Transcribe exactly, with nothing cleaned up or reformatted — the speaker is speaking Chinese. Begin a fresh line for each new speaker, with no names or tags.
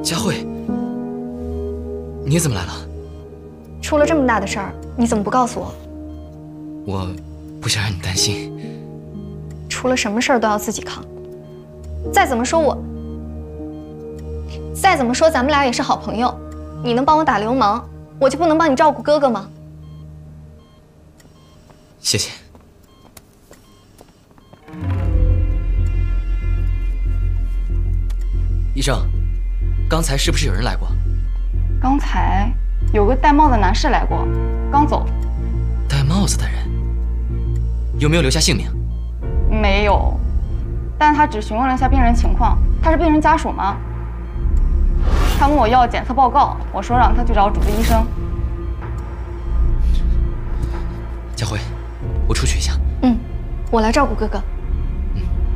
佳慧，你怎么来了？
出了这么大的事儿，你怎么不告诉我？
我不想让你担心。
出了什么事儿都要自己扛。再怎么说我，再怎么说咱们俩也是好朋友，你能帮我打流氓，我就不能帮你照顾哥哥吗？
谢谢。医生，刚才是不是有人来过？
刚才有个戴帽的男士来过，刚走。
戴帽子的人有没有留下姓名？
没有，但他只询问了一下病人情况。他是病人家属吗？他问我要检测报告，我说让他去找主治医生。
佳慧，我出去一下。
嗯，我来照顾哥哥。